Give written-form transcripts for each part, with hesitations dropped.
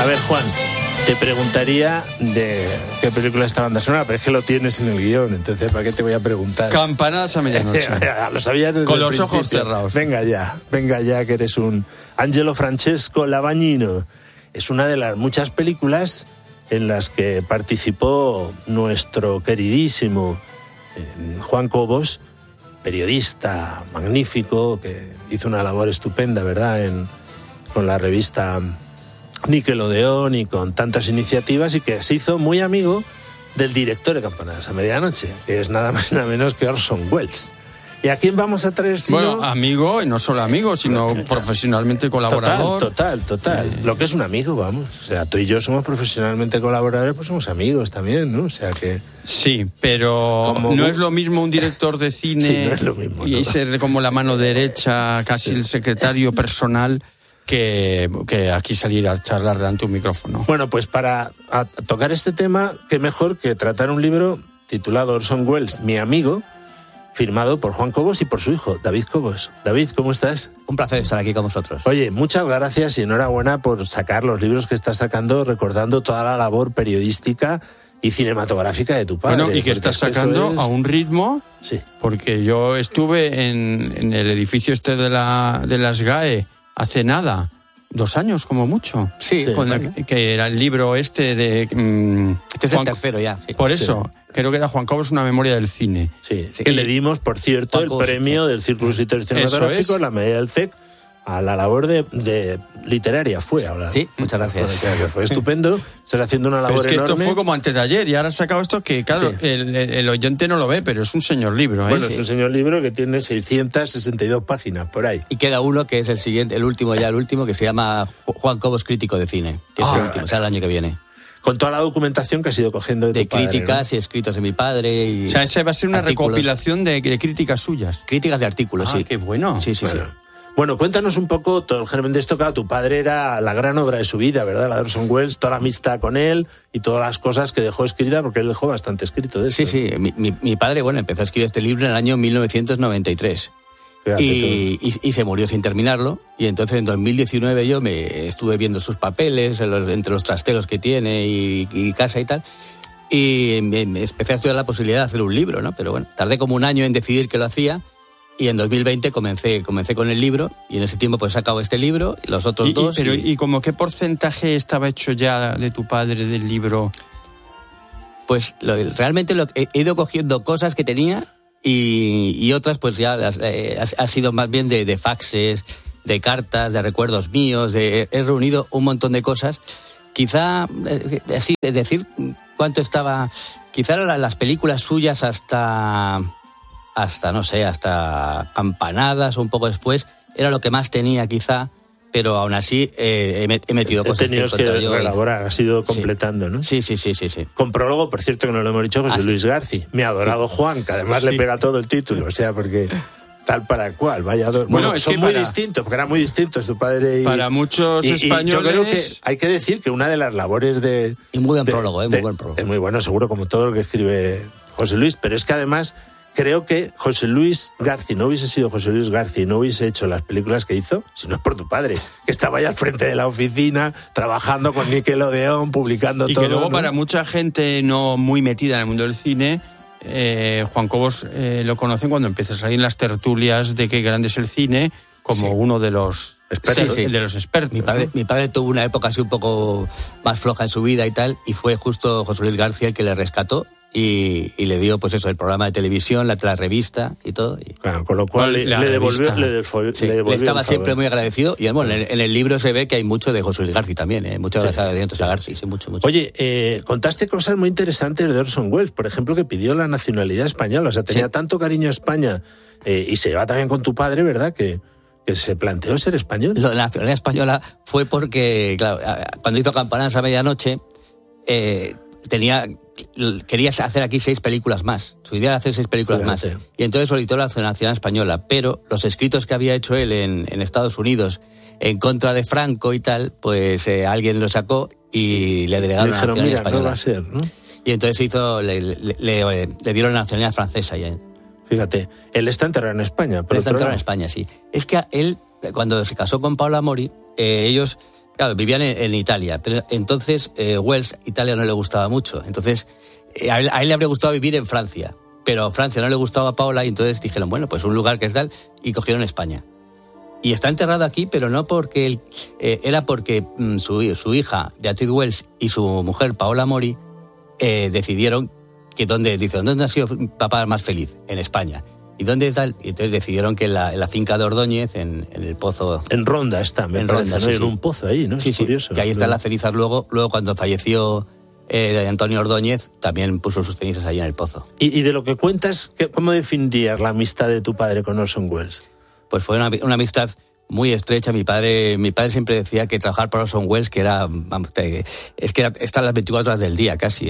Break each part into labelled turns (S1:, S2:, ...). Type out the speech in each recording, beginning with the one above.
S1: A ver, Juan, te preguntaría de qué película es esta banda sonora, pero es que lo tienes en el guión, entonces ¿para qué te voy a preguntar?
S2: Campanadas a medianoche.
S1: Lo sabías desde
S2: con
S1: el
S2: los
S1: principio.
S2: ojos cerrados.
S1: Venga ya, que eres un Angelo Francesco Lavagnino. Es una de las muchas películas en las que participó nuestro queridísimo Juan Cobos, periodista magnífico, que hizo una labor estupenda, ¿verdad?, con la revista Nickelodeon y con tantas iniciativas, y que se hizo muy amigo del director de Campanadas a medianoche, que es nada más y nada menos que Orson Welles. ¿Y a quién vamos a traer?
S2: Bueno, amigo, y no solo amigo, sino profesionalmente colaborador.
S1: Total. Lo que es un amigo, vamos. O sea, tú y yo somos profesionalmente colaboradores, pues somos amigos también, ¿no? O sea que...
S2: Sí, pero no es lo mismo un director de cine
S1: sí, no es lo mismo,
S2: y ser como la mano derecha, casi el secretario personal, que aquí salir a charlar delante de un micrófono.
S1: Bueno, pues para tocar este tema, qué mejor que tratar un libro titulado Orson Welles, mi amigo, firmado por Juan Cobos y por su hijo, David Cobos. David, ¿cómo estás?
S3: Un placer estar aquí con vosotros.
S1: Oye, muchas gracias y enhorabuena por sacar los libros que estás sacando, recordando toda la labor periodística y cinematográfica de tu padre.
S2: Bueno, y que estás sacando a un ritmo,
S1: sí,
S2: porque yo estuve en el edificio este de las GAE hace nada, 2 años como mucho.
S3: Sí,
S2: que era el libro este de...
S3: este es el tercero ya. Sí.
S2: Por eso, creo que era Juan Cobos, una memoria del cine.
S1: Sí. Que le dimos, por cierto,
S3: Juan Cobos,
S1: el premio del Círculo Literario Cinematográfico, la medalla del CEC, a la labor de literaria fue ahora.
S3: Sí, muchas gracias.
S1: Que fue estupendo. Estás haciendo una labor
S2: enorme. Pero es que
S1: enorme.
S2: esto fue como antes de ayer y ahora has sacado esto que, claro, sí, el oyente no lo ve, pero es un señor libro.
S1: Bueno, es un señor libro que tiene 662 páginas, por ahí.
S3: Y queda uno que es el siguiente, el último, que se llama Juan Cobos Crítico de Cine, que es el último, será el año que viene.
S1: Con toda la documentación que has ido cogiendo de tu padre,
S3: críticas,
S1: ¿no?
S3: Y escritos de mi padre. Y
S2: o sea, esa va a ser una
S3: artículos.
S2: Recopilación de críticas suyas.
S3: Críticas de artículos, sí.
S2: Qué bueno.
S3: Sí.
S1: Bueno, cuéntanos un poco todo el germen de esto. Claro, tu padre era la gran obra de su vida, ¿verdad? La de Orson Welles, toda la amistad con él y todas las cosas que dejó escrita, porque él dejó bastante escrito de eso.
S3: Sí. Mi padre, empezó a escribir este libro en el año 1993. Y se murió sin terminarlo. Y entonces en 2019 yo me estuve viendo sus papeles entre los trasteros que tiene y casa y tal. Y me empecé a estudiar la posibilidad de hacer un libro, ¿no? Pero bueno, tardé como un año en decidir que lo hacía. Y en 2020 comencé con el libro, y en ese tiempo pues he sacado este libro y los otros dos.
S2: ¿Y como qué porcentaje estaba hecho ya de tu padre del libro?
S3: Pues realmente he ido cogiendo cosas que tenía y otras pues ya ha sido más bien de faxes, de cartas, de recuerdos míos, he reunido un montón de cosas. Quizá, así, es decir, cuánto estaba, quizá las películas suyas hasta Campanadas o un poco después, era lo que más tenía quizá, pero aún así he metido cosas
S1: que relaborar, has ido completando, ¿no?
S3: Sí.
S1: Con prólogo, por cierto, que no lo hemos dicho, José Luis García, mi adorado Juan, que además le pega todo el título, o sea, porque tal para cual, vaya dos. Bueno, son muy distintos, porque eran muy distintos tu padre y...
S2: Para muchos españoles...
S1: Y yo creo que hay que decir que una de las labores de...
S3: Y muy buen prólogo, muy buen prólogo.
S1: Es muy bueno, seguro, como todo lo que escribe José Luis, pero es que además... Creo que José Luis García no hubiese sido José Luis García y no hubiese hecho las películas que hizo si no es por tu padre, que estaba ahí al frente de la oficina, trabajando con Nickelodeon, publicando todo.
S2: Y que luego,
S1: ¿no?
S2: Para mucha gente no muy metida en el mundo del cine, Juan Cobos lo conocen cuando empieza a salir en las tertulias de Qué grande es el cine, como uno de los expertos.
S3: Sí.
S2: De los expertos.
S3: Mi padre tuvo una época así un poco más floja en su vida y tal, y fue justo José Luis García el que le rescató. Y le dio, pues eso, el programa de televisión, la revista y todo.
S1: Claro, con lo cual le devolvió.
S3: Le estaba siempre muy agradecido. Y bueno, en el libro se ve que hay mucho de José Luis García también, muchos agradecimientos a García, sí, mucho.
S1: Oye, contaste cosas muy interesantes de Orson Welles, por ejemplo, que pidió la nacionalidad española, o sea, tenía tanto cariño a España, y se lleva también con tu padre, ¿verdad?, que se planteó ser español.
S3: Lo de la nacionalidad española fue porque, claro, cuando hizo Campanadas a medianoche, quería hacer aquí 6 películas más. Su idea era hacer 6 películas más. Y entonces solicitó la nacionalidad española. Pero los escritos que había hecho él en Estados Unidos en contra de Franco y tal, pues alguien lo sacó y le delegaron la nacionalidad española.
S1: No va a ser, ¿no?
S3: Y entonces le dieron la nacionalidad francesa ya.
S1: Fíjate, él está enterrado en España.
S3: Él está enterrado en España, sí. Es que él, cuando se casó con Paula Mori, ellos Claro, vivían en Italia, pero entonces Wells, Italia no le gustaba mucho. Entonces, a él le habría gustado vivir en Francia, pero a Francia no le gustaba a Paola y entonces dijeron, bueno, pues un lugar que es tal, y cogieron España. Y está enterrado aquí, pero no porque era porque su hija, Beatriz Wells, y su mujer, Paola Mori, decidieron que ¿dónde ha sido papá más feliz? En España. ¿Y dónde está? Y entonces decidieron que en la finca de Ordóñez, en el pozo...
S1: En Ronda está, me parece,
S3: Ronda,
S1: ¿no?
S3: sí,
S1: En un pozo ahí, ¿no?
S3: Sí,
S1: es curioso.
S3: Que ahí están las cenizas luego cuando falleció Antonio Ordóñez, también puso sus cenizas ahí en el pozo.
S1: Y de lo que cuentas, ¿cómo definirías la amistad de tu padre con Orson Welles?
S3: Pues fue una amistad muy estrecha. Mi padre siempre decía que trabajar para Orson Welles, que era, es que estar las 24 horas del día casi,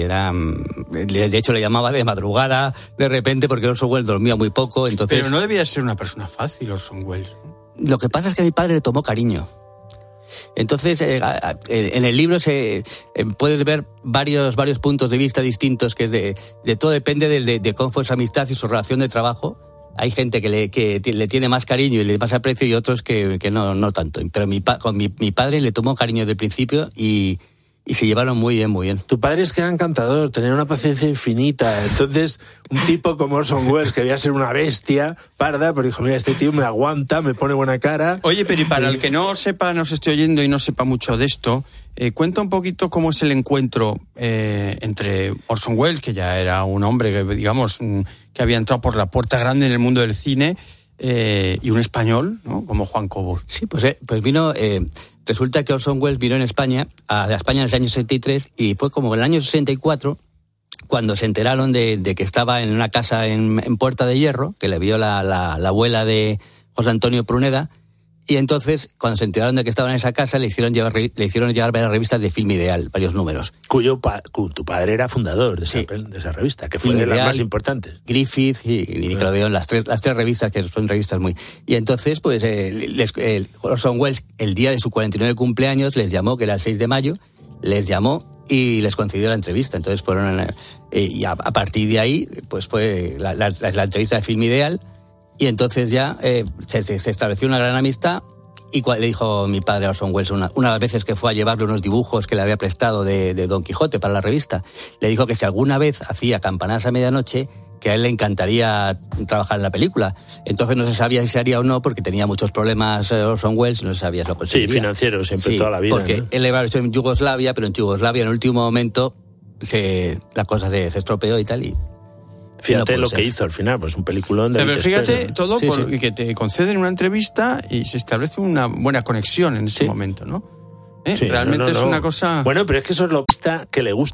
S3: de hecho le llamaba de madrugada de repente porque Orson Welles dormía muy poco, entonces...
S2: Pero no debía ser una persona fácil Orson Welles.
S3: Lo que pasa es que a mi padre le tomó cariño. Entonces, en el libro puedes ver varios puntos de vista distintos, que es de todo depende de cómo fue su amistad y su relación de trabajo. Hay gente que le tiene más cariño y le pasa aprecio y otros que no tanto. Pero con mi padre le tomó cariño desde el principio y se llevaron muy bien, muy bien.
S1: Tu padre es que era encantador, tenía una paciencia infinita. Entonces, un tipo como Orson Welles, que debía ser una bestia parda, pero dijo, mira, este tío me aguanta, me pone buena cara.
S2: Oye, pero y para el que no sepa, nos esté oyendo y no sepa mucho de esto, cuenta un poquito cómo es el encuentro entre Orson Welles, que ya era un hombre que, digamos, que había entrado por la puerta grande en el mundo del cine, y un español, ¿no? Como Juan Cobos.
S3: Sí, pues vino... Resulta que Orson Welles vino a España en el año 63 y fue como en el año 64 cuando se enteraron de que estaba en una casa en Puerta de Hierro, que le vio la abuela de José Antonio Pruneda, y entonces cuando se enteraron de que estaba en esa casa le hicieron llevar varias revistas de Film Ideal, varios números.
S1: Tu padre era fundador de esa revista, que fue
S3: Film
S1: de las
S3: Ideal,
S1: más importantes.
S3: Griffith y Nickelodeon, las tres revistas que son revistas muy... Y entonces, pues, Orson Welles, el día de su 49 cumpleaños, les llamó, que era el 6 de mayo, les llamó y les concedió la entrevista. Entonces fueron... y a partir de ahí, pues fue la entrevista de Film Ideal, y entonces ya se estableció una gran amistad. Y le dijo mi padre a Orson Welles, una de las veces que fue a llevarle unos dibujos que le había prestado de Don Quijote para la revista, le dijo que si alguna vez hacía Campanadas a medianoche, que a él le encantaría trabajar en la película. Entonces no se sabía si se haría o no, porque tenía muchos problemas Orson Welles, y no se sabía si lo conseguiría.
S1: Sí, financieros, siempre toda la vida.
S3: Porque
S1: ¿no?
S3: él iba a en Yugoslavia, pero en Yugoslavia en el último momento la cosa se estropeó y tal, y...
S1: Fíjate lo que hizo al final, pues un peliculón de...
S2: Pero fíjate,
S1: espera, ¿no?
S2: todo que te conceden una entrevista y se establece una buena conexión en ese momento, ¿no?
S1: Sí,
S2: realmente es una cosa...
S1: Bueno, pero es que eso es lo que le gusta